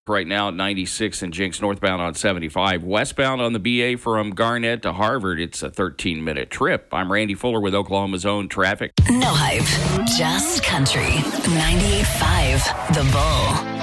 right now at 96 and Jinx northbound on 75. Westbound on the BA from Garnett to Harvard, it's a 13-minute trip. I'm Randy Fuller with Oklahoma's own traffic. No hype, just country. 98.5 The Bull.